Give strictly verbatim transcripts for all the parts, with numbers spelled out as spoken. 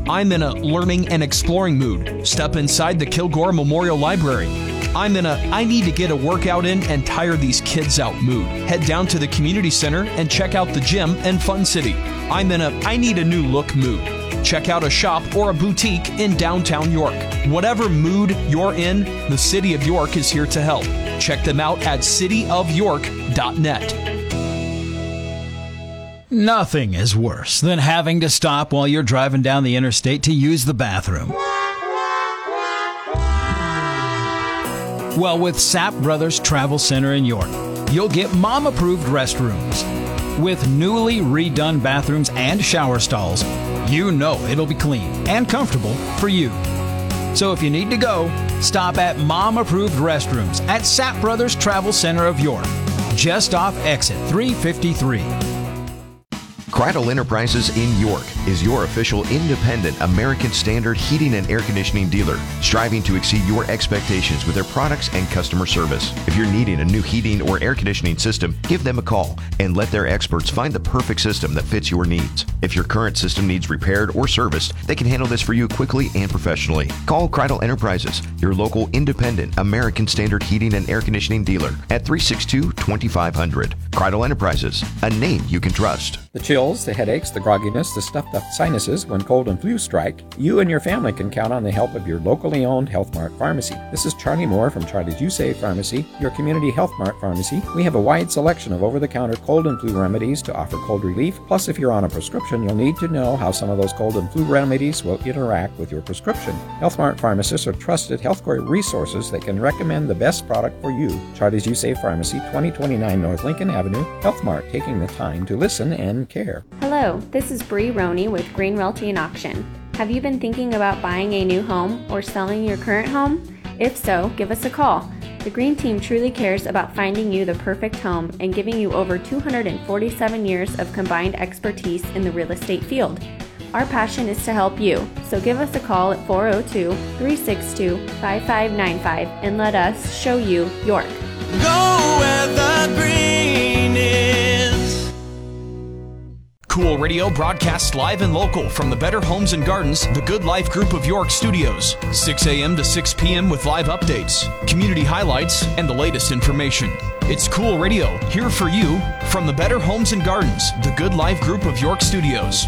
I'm in a learning and exploring mood. Step inside the Kilgore Memorial Library. I'm in a I need to get a workout in and tire these kids out mood. Head down to the community center and check out the gym and Fun City. I'm in a I need a new look mood. Check out a shop or a boutique in downtown York. Whatever mood you're in, the City of York is here to help. Check them out at city of york dot net. Nothing is worse than having to stop while you're driving down the interstate to use the bathroom. Well, with Sapp Brothers Travel Center in York, you'll get mom-approved restrooms. With newly redone bathrooms and shower stalls, you know it'll be clean and comfortable for you. So if you need to go, stop at mom-approved restrooms at Sapp Brothers Travel Center of York, just off exit three fifty-three. Cradle Enterprises in York is your official independent American Standard heating and air conditioning dealer, striving to exceed your expectations with their products and customer service. If you're needing a new heating or air conditioning system, give them a call and let their experts find the perfect system that fits your needs. If your current system needs repaired or serviced, they can handle this for you quickly and professionally. Call Cradle Enterprises, your local independent American Standard heating and air conditioning dealer at three six two, two five zero zero. Cradle Enterprises, a name you can trust. The chills, the headaches, the grogginess, the stuffed up sinuses when cold and flu strike, you and your family can count on the help of your locally owned Health Mart Pharmacy. This is Charlie Moore from Charlie's You Save Pharmacy, your community Health Mart Pharmacy. We have a wide selection of over-the-counter cold and flu remedies to offer cold relief. Plus, if you're on a prescription, you'll need to know how some of those cold and flu remedies will interact with your prescription. Health Mart pharmacists are trusted healthcare resources that can recommend the best product for you. Charlie's You Save Pharmacy, twenty twenty-nine North Lincoln Avenue. Health Mart, taking the time to listen and care. Hello, this is Bree Roney with Green Realty and Auction. Have you been thinking about buying a new home or selling your current home? If so, give us a call. The Green Team truly cares about finding you the perfect home and giving you over two hundred forty-seven years of combined expertise in the real estate field. Our passion is to help you, so give us a call at four oh two, three six two, five five nine five and let us show you York. Go where the green is. Cool Radio broadcasts live and local from the Better Homes and Gardens, the Good Life Group of York studios, six a.m. to six p.m. with live updates, community highlights, and the latest information. It's Cool Radio, here for you from the Better Homes and Gardens, the Good Life Group of York studios.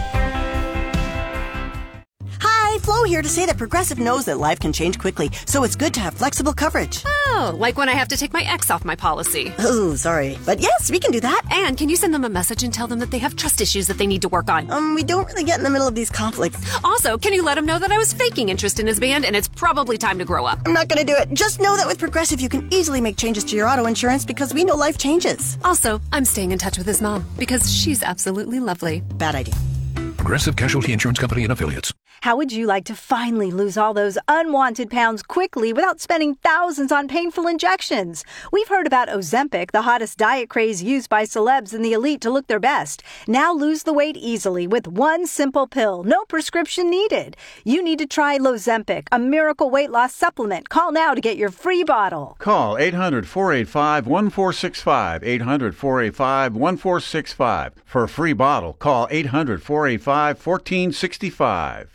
Flo here to say that Progressive knows that life can change quickly, so it's good to have flexible coverage. Oh, like when I have to take my ex off my policy. Oh, sorry. But yes, we can do that. And can you send them a message and tell them that they have trust issues that they need to work on? Um, we don't really get in the middle of these conflicts. Also, can you let them know that I was faking interest in his band and it's probably time to grow up? I'm not going to do it. Just know that with Progressive, you can easily make changes to your auto insurance because we know life changes. Also, I'm staying in touch with his mom because she's absolutely lovely. Bad idea. Progressive Casualty Insurance Company and Affiliates. How would you like to finally lose all those unwanted pounds quickly without spending thousands on painful injections? We've heard about Ozempic, the hottest diet craze used by celebs and the elite to look their best. Now lose the weight easily with one simple pill. No prescription needed. You need to try Lozempic, a miracle weight loss supplement. Call now to get your free bottle. Call eight hundred, four eight five, one four six five, eight hundred, four eight five, one four six five. For a free bottle, call eight hundred, four eight five, one four six five.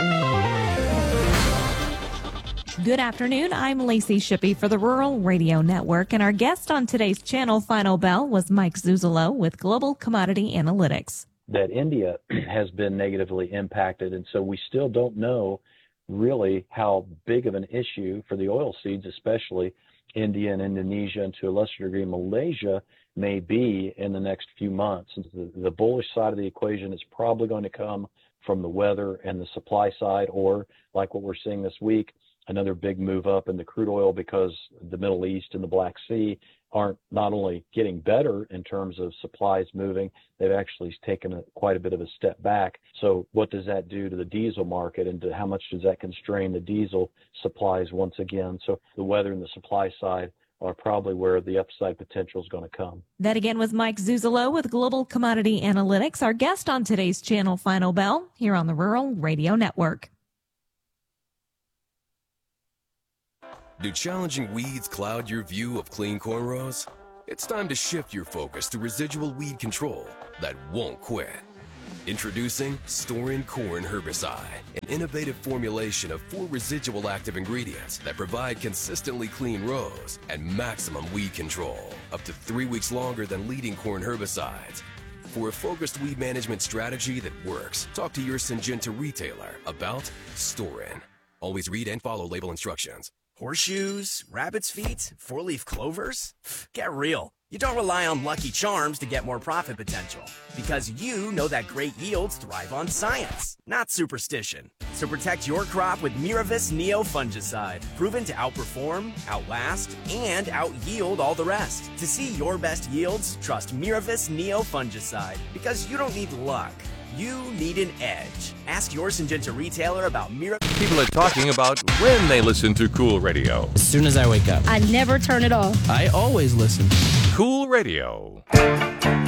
Good afternoon. I'm Lacey Shippey for the Rural Radio Network, and our guest on today's channel Final Bell was Mike Zuzolo with Global Commodity Analytics. That India has been negatively impacted, and so we still don't know really how big of an issue for the oil seeds, especially India and Indonesia, and to a lesser degree Malaysia, may be in the next few months. The, the bullish side of the equation is probably going to come from the weather and the supply side, or like what we're seeing this week, another big move up in the crude oil because the Middle East and the Black Sea aren't not only getting better in terms of supplies moving, they've actually taken a, quite a bit of a step back. So what does that do to the diesel market, and to how much does that constrain the diesel supplies once again? So the weather and the supply side are probably where the upside potential is going to come. That again was Mike Zuzolo with Global Commodity Analytics, our guest on today's channel Final Bell here on the Rural Radio Network. Do challenging weeds cloud your view of clean cornrows? It's time to shift your focus to residual weed control that won't quit. Introducing Storin Corn Herbicide, an innovative formulation of four residual active ingredients that provide consistently clean rows and maximum weed control, up to three weeks longer than leading corn herbicides. For a focused weed management strategy that works, talk to your Syngenta retailer about Storin. Always read and follow label instructions. Horseshoes, rabbit's feet, four-leaf clovers? Get real. You don't rely on Lucky Charms to get more profit potential, because you know that great yields thrive on science, not superstition. So protect your crop with Miravis Neo Fungicide, proven to outperform, outlast, and out-yield all the rest. To see your best yields, trust Miravis Neo Fungicide, because you don't need luck. You need an edge. Ask your Syngenta retailer about Miravis. People are talking about when they listen to Cool Radio. As soon as I wake up. I never turn it off. I always listen. Cool Radio.